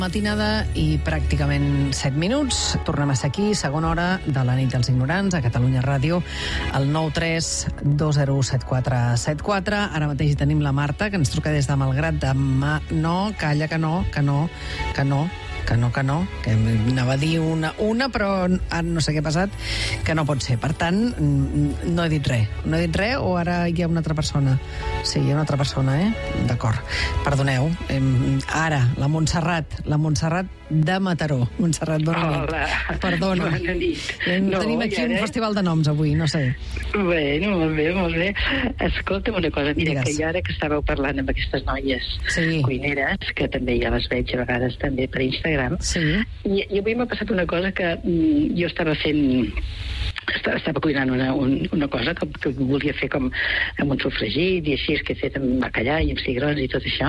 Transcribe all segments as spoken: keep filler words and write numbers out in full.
Matinada i pràcticament set minuts. Tornem a ser aquí, segona hora de la nit dels ignorants, a Catalunya Ràdio, al nou tres dos zero set quatre set quatre. Ara mateix hi tenim la Marta, que ens truca des de Malgrat de Mar... No, calla, que no, que no, que no, que no, que no, que anava a dir una, una però ara no sé què ha passat, que no pot ser. Per tant, no he dit res. No he dit res o ara hi ha una altra persona? Sí, hi ha una altra persona, eh? D'acord. Perdoneu. Ara, la Montserrat, la Montserrat de Mataró. Montserrat, bona nit. Hola. Perdona. Bona nit. No, tenim aquí ara un festival de noms avui, no sé. Bueno, molt bé, molt bé. Escolta'm una cosa, mira, Digues. que jo ara que estàveu parlant amb aquestes noies Sí. cuineres, que també ja les veig a vegades també per Instagram, Sí. i, i avui m'ha passat una cosa que mm, jo estava fent... Estava, estava cuinant una, un, una cosa que, que volia fer com amb un sofregit i així, és que he fet amb bacallà i amb cigrons i tot això,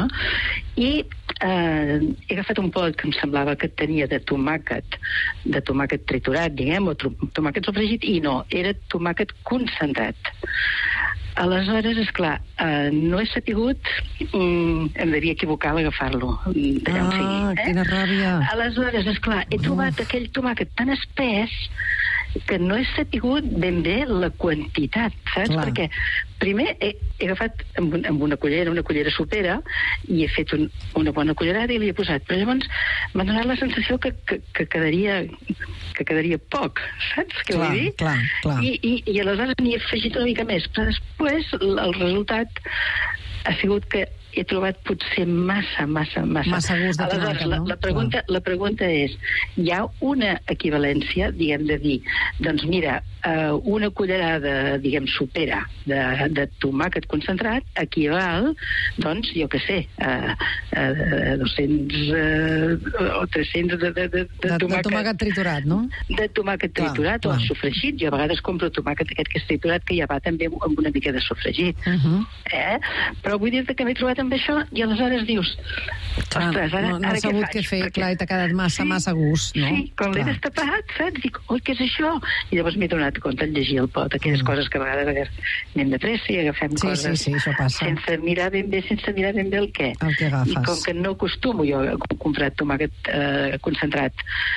i eh, he agafat un pot que em semblava que tenia de tomàquet, de tomàquet triturat, diguem, o tomàquet sofregit, i no, era tomàquet concentrat. Aleshores, esclar, eh, no he sapigut, mm, em devia equivocar a l'agafar-lo, d'allà on sigui. Ah, Eh? quina ràbia. Aleshores, esclar, he trobat Uf. aquell tomàquet tan espès que no he sapigut ben bé la quantitat, saps? Clar. Perquè primer he, he agafat amb, un, amb una cullera, una cullera sopera, i he fet un, una bona cullerada i li he posat. Però llavors m'ha donat la sensació que, que, que, quedaria, que quedaria poc, saps què Clar, vull dir? clar, clar. I, i, i aleshores n'hi he afegit una mica més, però després el, el resultat ha sigut que he trobat potser massa, massa, massa. Massa gust de Aleshores, tomàquet, la, no? la, pregunta, la pregunta és, hi ha una equivalència, diguem, de dir, doncs mira, eh, una cullerada, diguem, sopera de, de tomàquet concentrat equival, doncs, jo què sé, a, a, a dos-cents eh, o tres-cents de, de, de, de, De, de tomàquet, tomàquet triturat, no? de tomàquet Clar, triturat clar. o sofregit. Jo a vegades compro tomàquet aquest que és triturat, que ja va també amb una mica de sofregit. Uh -huh. Eh? Però vull dir-te que m'he trobat amb això i aleshores dius, Clar, ostres, ara, no, no ara has sabut què què faig? fer, Perquè- clar, i t'ha quedat massa, Sí, massa gust, no? Sí, com l'he Clar. destapat, saps? Dic, oi, què és això? I llavors m'he donat compte en llegir el pot, aquelles Mm. coses que a vegades agaf- anem de pressa i agafem Sí, coses sí, sí, això passa. sense mirar ben bé, sense mirar ben bé el què. El que agafes. I com que no acostumo jo a comprar tomàquet eh, concentrat,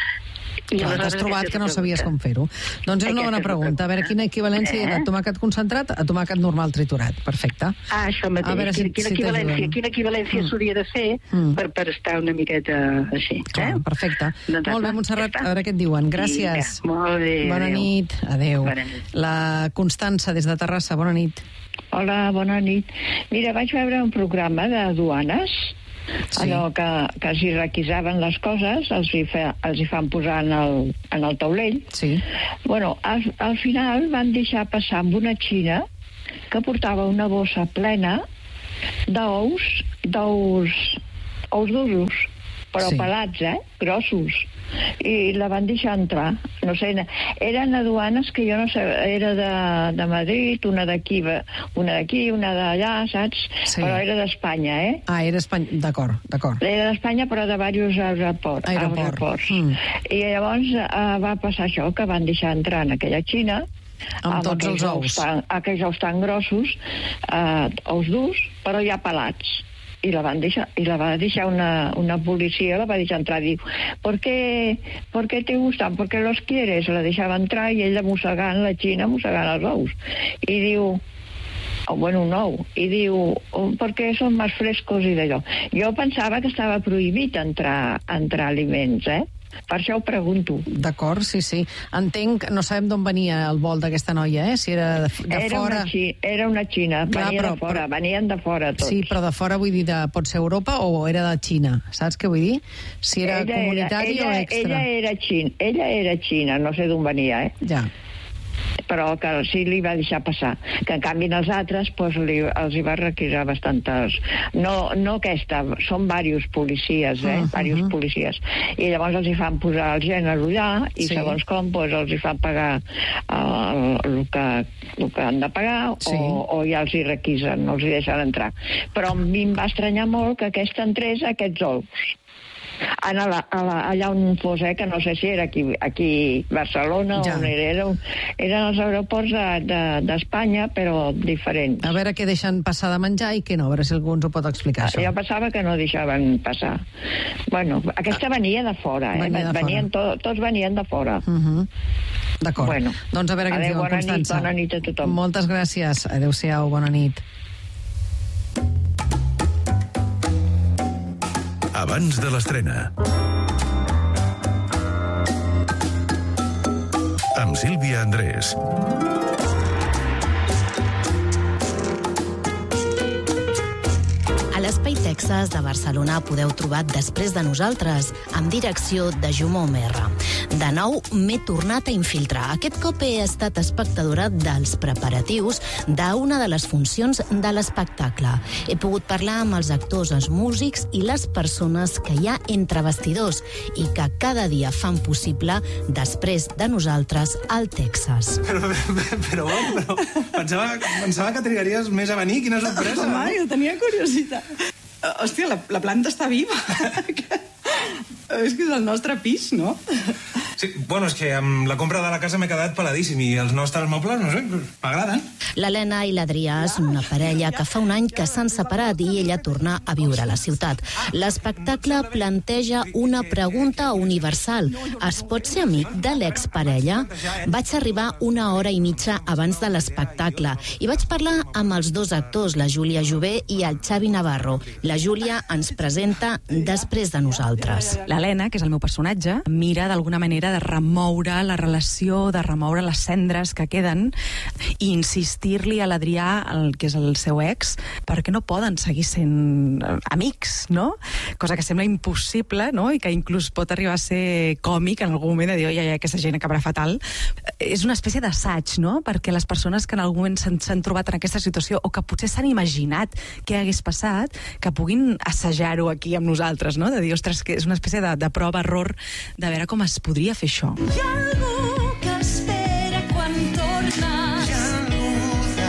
i Clar, aleshores t'has trobat aquesta que no és la sabies com pregunta. fer-ho. Doncs és una Aquesta bona és la pregunta. A veure, pregunta. quina equivalència hi ha de Eh? tomàquet concentrat a tomàquet normal triturat. Perfecte. Ah, això mateix. A veure si- quina, quina si equivalència, t'ajuden. quina equivalència Mm. s'hauria de fer Mm. per, per estar una miqueta així. Clar, eh? perfecte. Doncs Molt bé, apa, Montserrat, ja està. a veure què et diuen. Gràcies. Vinga, molt bé, Bona adéu. nit. Adéu. Bona nit. La Constança, des de Terrassa, bona nit. Hola, bona nit. Mira, vaig veure un programa de duanes, Sí. allò que, que si requisaven les coses, els hi, fe, els hi fan posar en el, en el taulell. Sí. Bueno, al, al final van deixar passar amb una xina que portava una bossa plena d'ous, d'ous, ous duros, però Sí. pelats, eh? Grossos. I la van deixar entrar. No sé, eren aduanes que jo no sé, era de, de Madrid, una d'aquí, una d'aquí, una d'allà, saps? Sí. Però era d'Espanya, eh? Ah, era espany... D'acord, d'acord. Era d'Espanya, però de diversos aeroports. Aeroport. aeroports. Mm. I llavors eh, va passar això, que van deixar entrar en aquella xina Amb tots els aquells ous. Tan, aquells ous tan grossos, eh, ous durs, però ja pelats. I la van deixar, i la va deixar una, una policia, la va deixar entrar, diu, ¿por qué, ¿por qué te gustan? ¿Por qué los quieres? La deixava entrar i ella mossegant la xina, mossegant els ous. I diu, o bueno, un ou, i diu, perquè són més frescos i d'allò. Jo pensava que estava prohibit entrar, entrar aliments, eh? Per això ho pregunto. D'acord, sí, sí. Entenc, no sabem d'on venia el vol d'aquesta noia, eh? Si era de, de era fora... Una xi, era una xina, Clar, venia però- de fora, però- venien de fora tots. Sí, però de fora vull dir, de, pot ser Europa o era de Xina, saps què vull dir? Si era ella comunitari ella, o extra. Ella era xina, ella era xina, no sé d'on venia, eh? Ja. Però que sí li va deixar passar. Que en canvi els altres pues, li, els hi va requisar bastantes... No, no aquesta, són diversos policies, eh? Uh-huh. Diversos policies. I llavors els hi fan posar el gènere allà i Sí. segons com pues, els hi fan pagar el, el, que, el que han de pagar Sí. o, o ja els hi requisen, no els hi deixen entrar. Però a mi em va estranyar molt que aquesta entrés a aquests ous. Anar a la, a la, allà on fos, eh, que no sé si era aquí, aquí Barcelona ja. on era, era un, eren els aeroports d'Espanya, de, de, però diferents. A veure què deixen passar de menjar i què no, a veure si algú ens ho pot explicar, això. Jo pensava que no deixaven passar. Bueno, aquesta venia de fora, eh? Venia de venien fora. To, tots venien de fora. Uh -huh. D'acord. Bueno, doncs a veure què ens diuen, Constança. Bona nit a tothom. Moltes gràcies. Adéu-siau, bona nit. Abans de l'estrena. Amb Sílvia Andrés. A l'Espai Texas de Barcelona podeu trobar Després de nosaltres, amb direcció de Jaume Omerra. De nou, m'he tornat a infiltrar. Aquest cop he estat espectadora dels preparatius d'una de les funcions de l'espectacle. He pogut parlar amb els actors, els músics i les persones que hi ha entre bastidors i que cada dia fan possible Després de nosaltres al Texas. Però, però, però, però pensava, pensava que trigaries més a venir. Quina sorpresa. Home, jo tenia curiositat. Hòstia, la, la planta està viva. És que és el nostre pis, no? Sí, bueno, és que amb la compra de la casa m'he quedat peladíssim i els nostres mobles, no sé, m'agraden. L'Helena i l'Adrià són una parella que fa un any que s'han separat i ella torna a viure a la ciutat. L'espectacle planteja una pregunta universal. Es pot ser amic de l'exparella? Vaig arribar una hora i mitja abans de l'espectacle i vaig parlar amb els dos actors, la Júlia Jové i el Xavi Navarro. La Júlia ens presenta Després de nosaltres. L'Helena, que és el meu personatge, mira d'alguna manera de remoure la relació, de remoure les cendres que queden i insistir-li a l'Adrià, el que és el seu ex, perquè no poden seguir sent amics, no? Cosa que sembla impossible, no? I que inclús pot arribar a ser còmic en algun moment de dir, oi, ai, aquesta gent acabarà fatal. És una espècie d'assaig, no? Perquè les persones que en algun moment s'han trobat en aquesta situació o que potser s'han imaginat què hagués passat, que puguin assajar-ho aquí amb nosaltres, no? De dir, ostres, que és una espècie de, de prova-error de veure com es podria fer això. Hi ha algú que espera quan torna. Hi ha algú que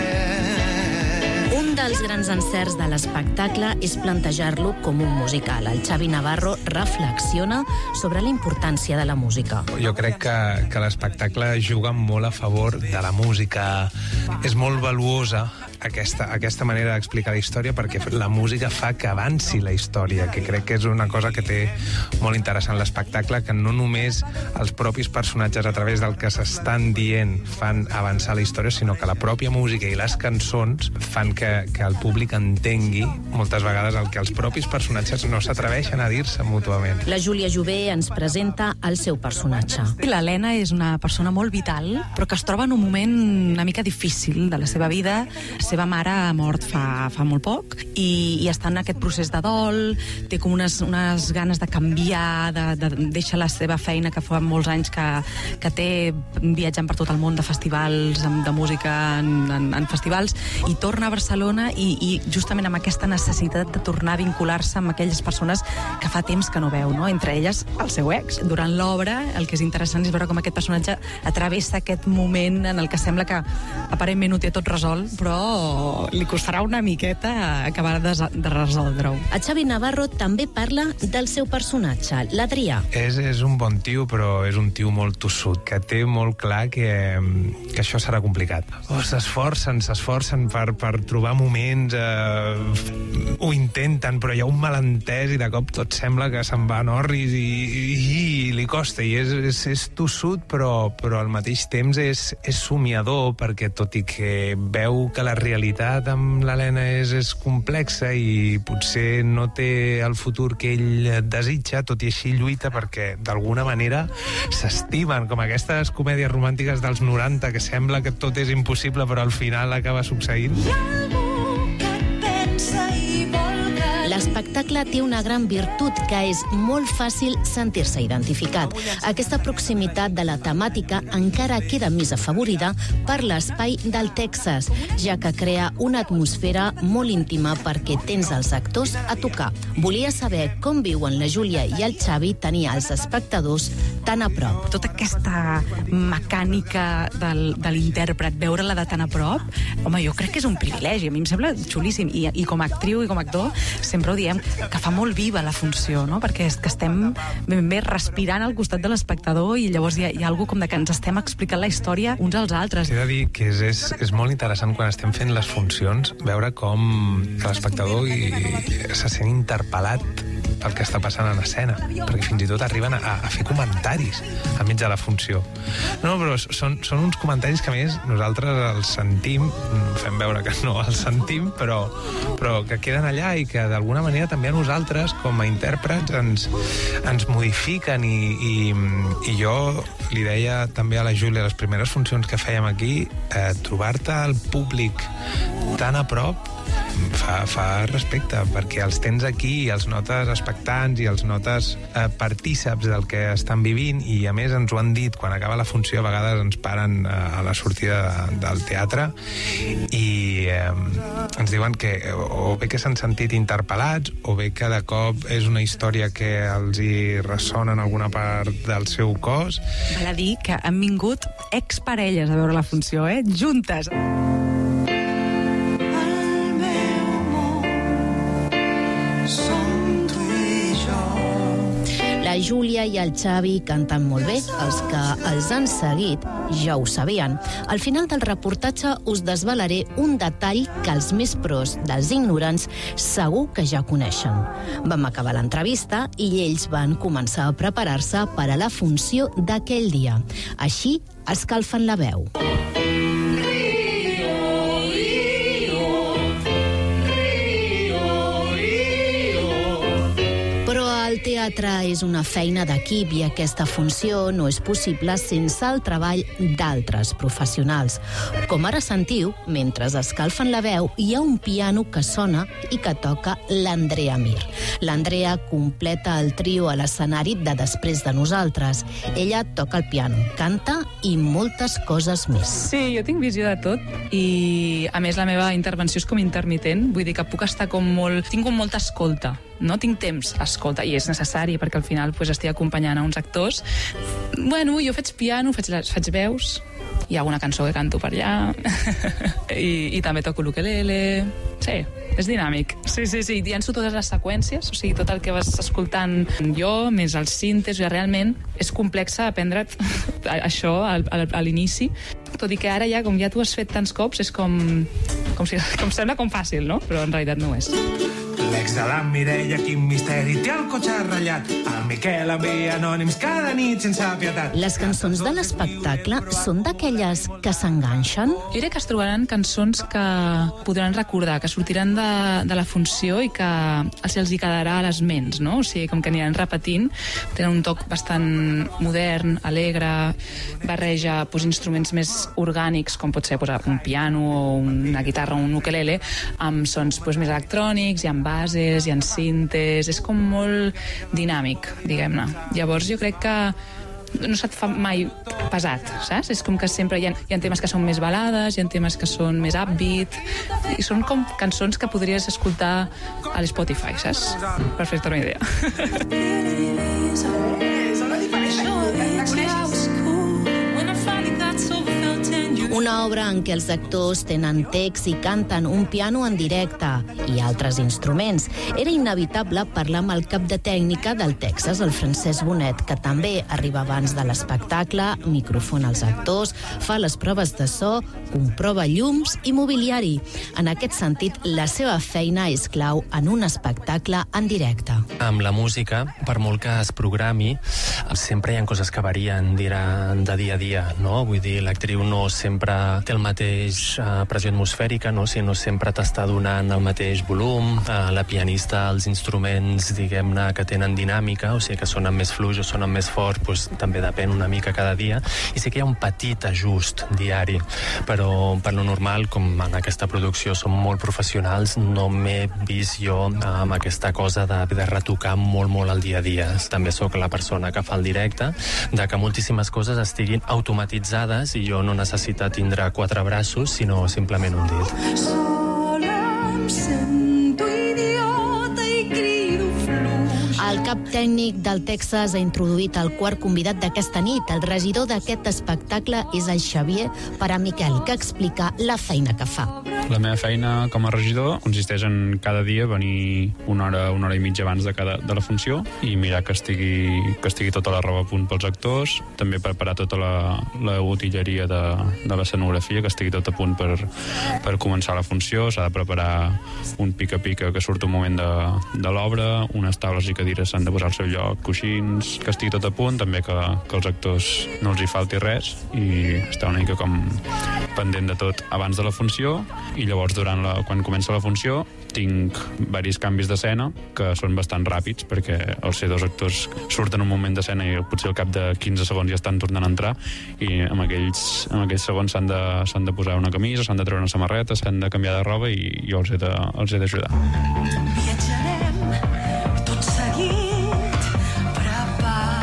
espera. Un dels grans encerts de l'espectacle és plantejar-lo com un musical. El Xavi Navarro reflexiona sobre la importància de la música. Jo crec que, que l'espectacle juga molt a favor de la música. És molt valuosa aquesta, aquesta manera d'explicar la història perquè la música fa que avanci la història, que crec que és una cosa que té molt interessant l'espectacle, que no només els propis personatges a través del que s'estan dient fan avançar la història, sinó que la pròpia música i les cançons fan que, que el públic entengui moltes vegades el que els propis personatges no s'atreveixen a dir-se mútuament. La Júlia Jové ens presenta el seu personatge. L'Helena és una persona molt vital, però que es troba en un moment una mica difícil de la seva vida. La seva mare ha mort fa, fa molt poc i, i està en aquest procés de dol, té com unes, unes ganes de canviar, de, de, deixa la seva feina que fa molts anys que, que té viatjant per tot el món de festivals, de música en, en, en festivals, i torna a Barcelona i, i justament amb aquesta necessitat de tornar a vincular-se amb aquelles persones que fa temps que no veu, no? Entre elles el seu ex. Durant l'obra el que és interessant és veure com aquest personatge atravessa aquest moment en el que sembla que aparentment ho té tot resolt, però li costarà una miqueta acabar de, de resoldre-ho. El Xavi Navarro també parla del seu personatge, l'Adrià. És, és un bon tio, però és un tio molt tossut, que té molt clar que, que això serà complicat. Oh, s'esforcen, s'esforcen per, per trobar moments, eh, ho intenten, però hi ha un malentès i de cop tot sembla que se'n va en orris i, i, i li costa, i és, és, és tossut, però, però al mateix temps és, és somiador, perquè tot i que veu que la realitat amb l'Helena és, és complexa i potser no té el futur que ell desitja, tot i així lluita perquè d'alguna manera s'estimen, com aquestes comèdies romàntiques dels noranta que sembla que tot és impossible però al final acaba succeint. Hi ha algú que pensa i vol que... L'espectacle té una gran virtut, que és molt fàcil sentir-se identificat. Aquesta proximitat de la temàtica encara queda més afavorida per l'espai del Texas, ja que crea una atmosfera molt íntima perquè tens els actors a tocar. Volia saber com viuen la Júlia i el Xavi tenir els espectadors tan a prop. Tota aquesta mecànica del, de l'intèrpret, veure-la de tan a prop, home, jo crec que és un privilegi, a mi em sembla xulíssim, i, i com a actriu i com a actor sempre ho diem, diem que fa molt viva la funció, no? Perquè és que estem ben bé respirant al costat de l'espectador i llavors hi ha, hi ha alguna com de que ens estem explicant la història uns als altres. He de dir que és, és, és molt interessant quan estem fent les funcions veure com l'espectador i, i se sent interpel·lat pel que està passant en escena, perquè fins i tot arriben a, a fer comentaris al mig de la funció. No, però són, són uns comentaris que, a més, nosaltres els sentim, fem veure que no els sentim, però, però que queden allà i que, d'alguna manera, també a nosaltres, com a intèrprets, ens, ens modifiquen i, i, i jo li deia també a la Júlia les primeres funcions que fèiem aquí, eh, trobar-te al públic tan a prop Fa, fa respecte, perquè els tens aquí i els notes expectants i els notes eh, partíceps del que estan vivint i, a més, ens ho han dit quan acaba la funció, a vegades ens paren eh, a la sortida de, del teatre i eh, ens diuen que o bé que s'han sentit interpel·lats o bé que de cop és una història que els hi ressona en alguna part del seu cos. Val a dir que han vingut exparelles a veure la funció, eh? Juntes. La Júlia i el Xavi canten molt bé. Els que els han seguit ja ho sabien. Al final del reportatge us desvelaré un detall que els més pros dels ignorants segur que ja coneixen. Vam acabar l'entrevista i ells van començar a preparar-se per a la funció d'aquell dia. Així escalfen la veu. El teatre és una feina d'equip i aquesta funció no és possible sense el treball d'altres professionals. Com ara sentiu, mentre escalfen la veu, hi ha un piano que sona i que toca l'Andrea Mir. L'Andrea completa el trio a l'escenari de Després de nosaltres. Ella toca el piano, canta i moltes coses més. Sí, jo tinc visió de tot i, a més, la meva intervenció és com intermitent, vull dir que puc estar com molt... Tinc com molta escolta. No tinc temps a escolta, i és necessari perquè al final pues, estic acompanyant a uns actors. Bueno, jo faig piano, faig, les, faig veus, hi ha alguna cançó que canto per allà I, i també toco l'ukelele. Sí, és dinàmic. Sí, sí, sí, llenço totes les seqüències, o sigui, tot el que vas escoltant jo, més els sintes, o sigui, realment és complex aprendre't això a, a, a l'inici, tot i que ara ja, com ja t'ho has fet tants cops, és com, com, si, com sembla com fàcil, no? Però en realitat no és. L'ex de la Mireia, quin misteri, té el cotxe ratllat. El Miquel envia anònims cada nit sense pietat. Les cançons de l'espectacle són d'aquelles que s'enganxen? Jo crec que es trobaran cançons que podran recordar, que sortiran de, de la funció i que els, els hi quedarà a les ments, no? O sigui, com que aniran repetint. Tenen un toc bastant modern, alegre, barreja pues, instruments més orgànics, com pot ser pues, un piano o una guitarra o un ukelele, amb sons pues, més electrònics i amb bases, hi ha cintes, és com molt dinàmic, diguem-ne. Llavors jo crec que no se't fa mai pesat, saps? És com que sempre hi ha, hi ha temes que són més balades, hi ha temes que són més upbeat, i són com cançons que podries escoltar a l'Spotify, saps? Per fer-te una idea. Una obra en què els actors tenen text i canten un piano en directe i altres instruments. Era inevitable parlar amb el cap de tècnica del Texas, el Francesc Bonet, que també arriba abans de l'espectacle, microfona als actors, fa les proves de so, comprova llums i mobiliari. En aquest sentit, la seva feina és clau en un espectacle en directe. Amb la música, per molt que es programi, sempre hi ha coses que varien de dia a dia, no? Vull dir, l'actriu no sempre té el mateix uh, pressió atmosfèrica, no? Si no sempre t'està donant el mateix volum, uh, la pianista, els instruments, diguem-ne, que tenen dinàmica, o sigui, que sonen més fluix o sonen més fort, doncs, també depèn una mica cada dia, i sí que hi ha un petit ajust diari, però per lo normal, com en aquesta producció som molt professionals, no m'he vist jo amb aquesta cosa de, de retocar molt, molt el dia a dia. També sóc la persona que fa el directe, de que moltíssimes coses estiguin automatitzades i jo no necessito tindrà quatre braços, sinó simplement un dit. Sola em sento idiota i crido fluix. El cap tècnic del Texas ha introduït el quart convidat d'aquesta nit. El regidor d'aquest espectacle és el Xavier Paramiquel, que explica la feina que fa. La meva feina com a regidor consisteix en cada dia venir una hora, una hora i mitja abans de, cada, de la funció i mirar que estigui, que estigui tota la roba a punt pels actors, també preparar tota la, la botilleria de, de l'escenografia, que estigui tot a punt per, per començar la funció. S'ha de preparar un pica-pica que surt un moment de, de l'obra, unes taules i cadires s'han de posar al seu lloc, coixins, que estigui tot a punt, també que, que els actors no els hi falti res i estar una mica com pendent de tot abans de la funció. I llavors, durant la, quan comença la funció, tinc diversos canvis d'escena que són bastant ràpids, perquè els dos actors surten un moment d'escena i potser al cap de quinze segons ja estan tornant a entrar, i en aquells, en aquells segons s'han de, s'han de posar una camisa, s'han de treure una samarreta, s'han de canviar de roba i jo els he de, els he d'ajudar. Viatjarem tot seguit, prepara.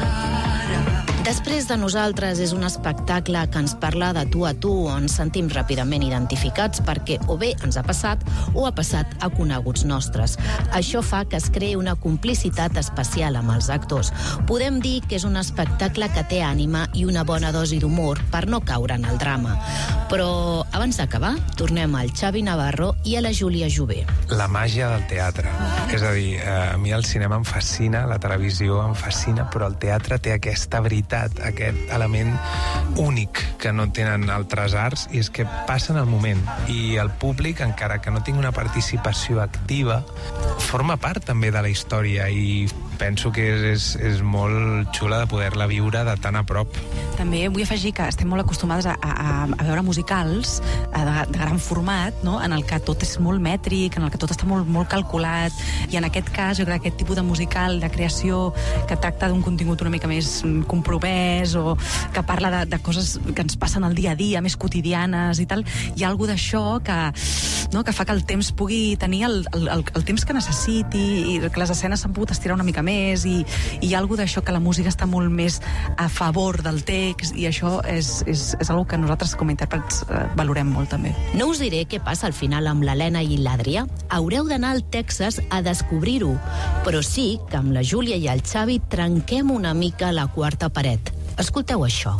Després de nosaltres és un espectacle que ens parla de tu a tu, on ens sentim ràpidament identificats perquè o bé ens ha passat o ha passat a coneguts nostres. Això fa que es creï una complicitat especial amb els actors. Podem dir que és un espectacle que té ànima i una bona dosi d'humor per no caure en el drama. Però abans d'acabar, tornem al Xavi Navarro i a la Júlia Jové. La màgia del teatre. És a dir, a mi el cinema em fascina, la televisió em fascina, però el teatre té aquesta veritat, aquest element únic que no tenen altres arts, i és que passen al moment. I el públic, encara que no tingui una participació activa, forma part també de la història, i penso que és, és, és molt xula de poder-la viure de tan a prop. També vull afegir que estem molt acostumades a, a, a veure musicals de, de gran format, no? En el que tot és molt mètric, en el que tot està molt, molt calculat, i en aquest cas jo crec que aquest tipus de musical, de creació, que tracta d'un contingut una mica més compromès, o que parla de, de coses que ens passen al dia a dia, més quotidianes i tal, hi ha alguna d'això que, no? que fa que el temps pugui tenir el, el, el, el temps que necessiti, i que les escenes s'han pogut estirar una mica més, i, i hi ha alguna d'això que la música està molt més a favor del text, i això és, és, és una que nosaltres com a intèrprets eh, valorem molt també. No us diré què passa al final amb l'Helena i l'Adrià. Haureu d'anar al Texas a descobrir-ho, però sí que amb la Júlia i el Xavi trenquem una mica la quarta paret. Escolteu això.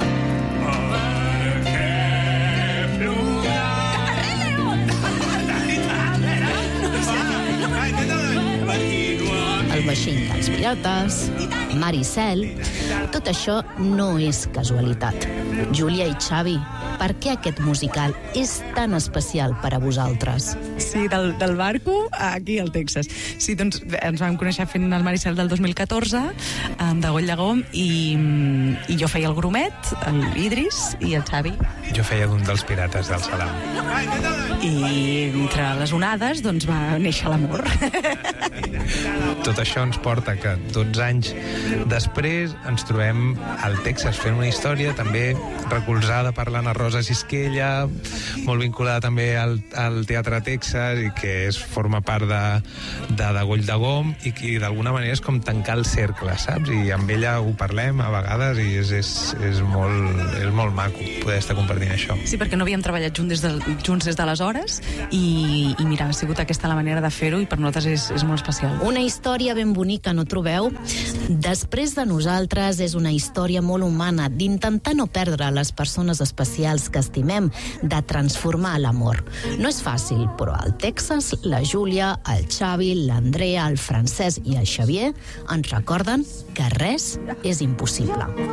El vaixell dels pirates, mar i cel, tot això no és casualitat. Júlia i Xavi, per què aquest musical és tan especial per a vosaltres? Sí, del, del barco aquí al Texas. Sí, doncs ens vam conèixer fent el Mar i Cel del dos mil catorze, de Goll de Gom, i, i jo feia el Gromet, el Idris, i el Xavi. Jo feia d'un dels pirates del Salam. I entre les onades, doncs, va néixer l'amor. Tot això ens porta que dotze anys després ens trobem al Texas fent una història també recolzada per l'Anna Rosa Sisquella, molt vinculada també al, al Teatre Texas, i que és, forma part de, de, de Goll de Gom, i que d'alguna manera és com tancar el cercle, saps? I amb ella ho parlem a vegades, i és, és, és, molt, és molt maco poder estar compartint això. Sí, perquè no havíem treballat junts des de, junts des d'aleshores, i, i mira, ha sigut aquesta la manera de fer-ho, i per nosaltres és, és molt especial. Una història ben bonica, no trobeu? Després de nosaltres és una història molt humana, d'intentar no perdre les persones especials que estimem, de transformar l'amor. No és fàcil, però al Texas, la Júlia, el Xavi, l'Andrea, el Francesc i el Xavier ens recorden que res és impossible.